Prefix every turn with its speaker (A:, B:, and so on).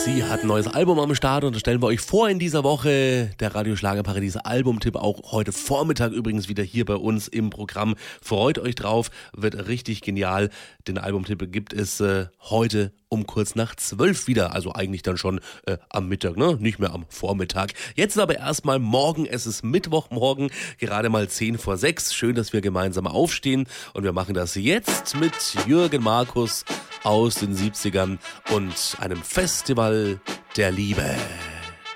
A: Sie hat ein neues Album am Start und das stellen wir euch vor in dieser Woche. Der Radio Schlagerparadies Albumtipp auch heute Vormittag übrigens wieder hier bei uns im Programm. Freut euch drauf, wird richtig genial. Den Albumtipp gibt es heute um kurz nach 12 wieder, also eigentlich dann schon am Mittag, ne? Nicht mehr am Vormittag. Jetzt aber erstmal morgen, es ist Mittwochmorgen, gerade mal 10 vor 6. Schön, dass wir gemeinsam aufstehen und wir machen das jetzt mit Jürgen Markus aus den 70ern und einem Festival der Liebe.